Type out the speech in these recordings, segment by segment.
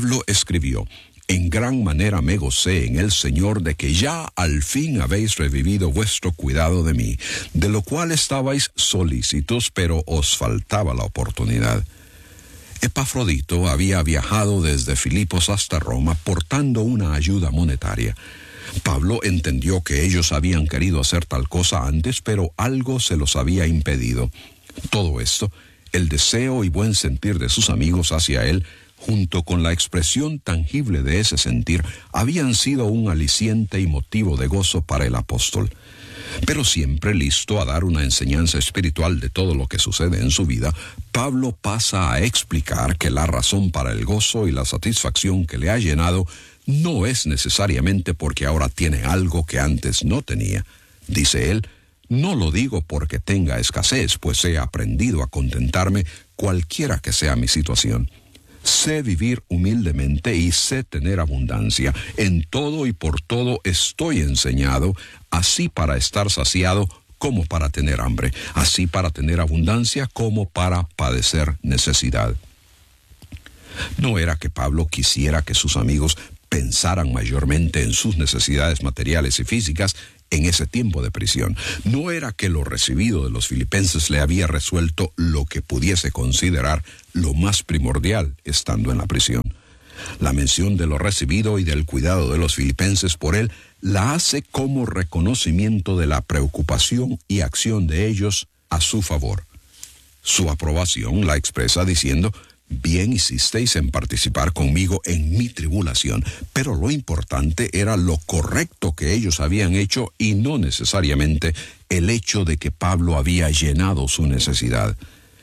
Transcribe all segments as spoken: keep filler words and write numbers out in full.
Pablo escribió: en gran manera me gocé en el Señor de que ya al fin habéis revivido vuestro cuidado de mí, de lo cual estabais solícitos, pero os faltaba la oportunidad. Epafrodito había viajado desde Filipos hasta Roma portando una ayuda monetaria. Pablo entendió que ellos habían querido hacer tal cosa antes, pero algo se los había impedido. Todo esto, el deseo y buen sentir de sus amigos hacia él, junto con la expresión tangible de ese sentir, habían sido un aliciente y motivo de gozo para el apóstol. Pero siempre listo a dar una enseñanza espiritual de todo lo que sucede en su vida, Pablo pasa a explicar que la razón para el gozo y la satisfacción que le ha llenado no es necesariamente porque ahora tiene algo que antes no tenía. Dice él: no lo digo porque tenga escasez, pues he aprendido a contentarme cualquiera que sea mi situación. Sé vivir humildemente y sé tener abundancia. En todo y por todo estoy enseñado, así para estar saciado como para tener hambre, así para tener abundancia como para padecer necesidad. No era que Pablo quisiera que sus amigos pensaran mayormente en sus necesidades materiales y físicas en ese tiempo de prisión. No era que lo recibido de los filipenses le había resuelto lo que pudiese considerar lo más primordial estando en la prisión. La mención de lo recibido y del cuidado de los filipenses por él la hace como reconocimiento de la preocupación y acción de ellos a su favor. Su aprobación la expresa diciendo: bien hicisteis en participar conmigo en mi tribulación, pero lo importante era lo correcto que ellos habían hecho y no necesariamente el hecho de que Pablo había llenado su necesidad.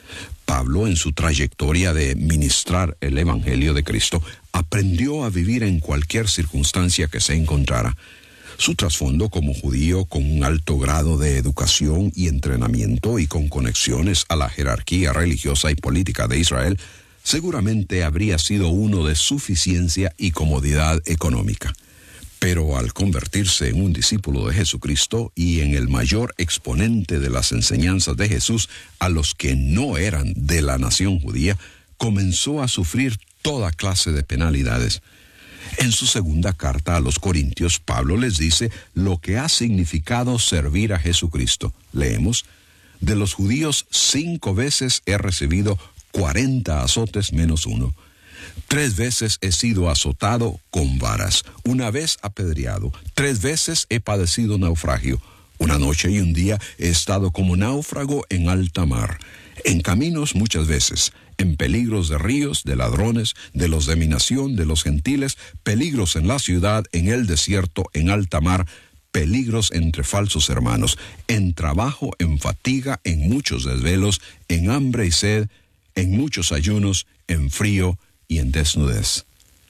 Pablo, en su trayectoria de ministrar el Evangelio de Cristo, aprendió a vivir en cualquier circunstancia que se encontrara. Su trasfondo como judío, con un alto grado de educación y entrenamiento y con conexiones a la jerarquía religiosa y política de Israel, seguramente habría sido uno de suficiencia y comodidad económica. Pero al convertirse en un discípulo de Jesucristo y en el mayor exponente de las enseñanzas de Jesús a los que no eran de la nación judía, comenzó a sufrir toda clase de penalidades. En su segunda carta a los Corintios, Pablo les dice lo que ha significado servir a Jesucristo. Leemos: de los judíos cinco veces he recibido cuarenta azotes menos uno. Tres veces he sido azotado con varas, una vez apedreado, tres veces he padecido naufragio. Una noche y un día he estado como náufrago en alta mar, en caminos muchas veces, en peligros de ríos, de ladrones, de los de mi nación, de los gentiles, peligros en la ciudad, en el desierto, en alta mar, peligros entre falsos hermanos, en trabajo, en fatiga, en muchos desvelos, en hambre y sed, en muchos ayunos, en frío y en desnudez.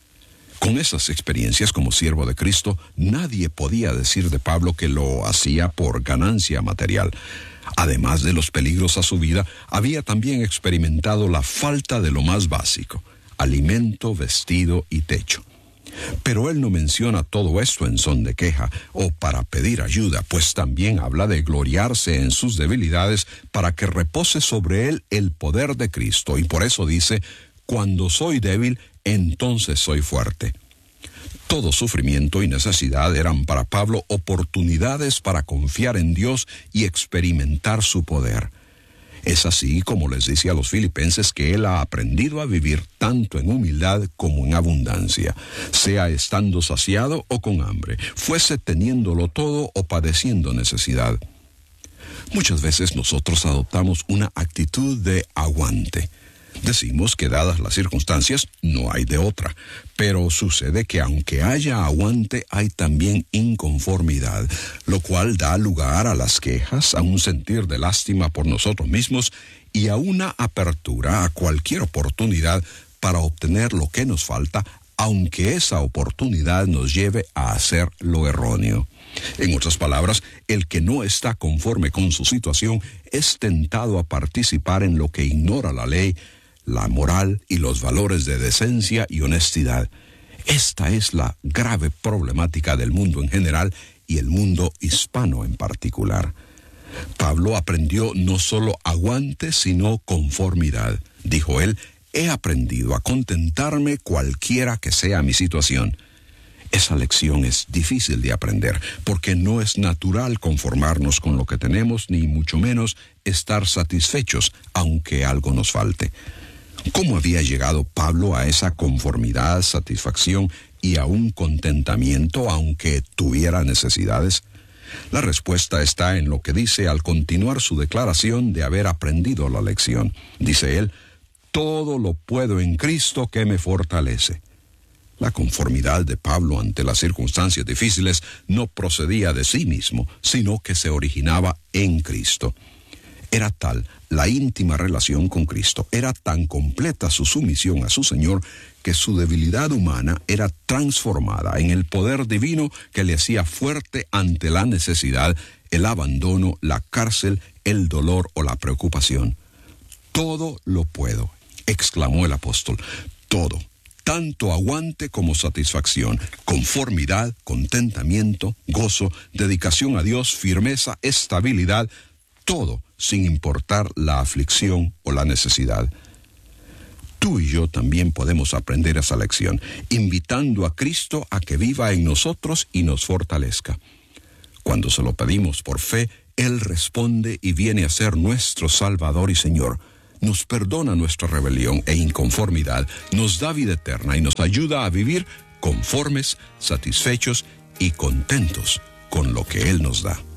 Con esas experiencias como siervo de Cristo, nadie podía decir de Pablo que lo hacía por ganancia material. Además de los peligros a su vida, había también experimentado la falta de lo más básico: alimento, vestido y techo. Pero él no menciona todo esto en son de queja o para pedir ayuda, pues también habla de gloriarse en sus debilidades para que repose sobre él el poder de Cristo, y por eso dice: cuando soy débil, entonces soy fuerte. Todo sufrimiento y necesidad eran para Pablo oportunidades para confiar en Dios y experimentar su poder. Es así como les dice a los filipenses que él ha aprendido a vivir tanto en humildad como en abundancia, sea estando saciado o con hambre, fuese teniéndolo todo o padeciendo necesidad. Muchas veces nosotros adoptamos una actitud de aguante. Decimos que dadas las circunstancias no hay de otra, pero sucede que aunque haya aguante hay también inconformidad, lo cual da lugar a las quejas, a un sentir de lástima por nosotros mismos y a una apertura a cualquier oportunidad para obtener lo que nos falta, aunque esa oportunidad nos lleve a hacer lo erróneo. En otras palabras, el que no está conforme con su situación es tentado a participar en lo que ignora la ley, la moral y los valores de decencia y honestidad. Esta es la grave problemática del mundo en general y el mundo hispano en particular. Pablo aprendió no solo aguante, sino conformidad. Dijo él: he aprendido a contentarme cualquiera que sea mi situación. Esa lección es difícil de aprender, porque no es natural conformarnos con lo que tenemos, ni mucho menos estar satisfechos, aunque algo nos falte. ¿Cómo había llegado Pablo a esa conformidad, satisfacción y a un contentamiento, aunque tuviera necesidades? La respuesta está en lo que dice al continuar su declaración de haber aprendido la lección. Dice él, todo lo puedo en Cristo que me fortalece. La conformidad de Pablo ante las circunstancias difíciles no procedía de sí mismo, sino que se originaba en Cristo. Era tal la íntima relación con Cristo, era tan completa su sumisión a su Señor, que su debilidad humana era transformada en el poder divino que le hacía fuerte ante la necesidad, el abandono, la cárcel, el dolor o la preocupación. Todo lo puedo, exclamó el apóstol, todo. Tanto aguante como satisfacción, conformidad, contentamiento, gozo, dedicación a Dios, firmeza, estabilidad, todo sin importar la aflicción o la necesidad. Tú y yo también podemos aprender esa lección, invitando a Cristo a que viva en nosotros y nos fortalezca. Cuando se lo pedimos por fe, Él responde y viene a ser nuestro Salvador y Señor. Nos perdona nuestra rebelión e inconformidad, nos da vida eterna y nos ayuda a vivir conformes, satisfechos y contentos con lo que Él nos da.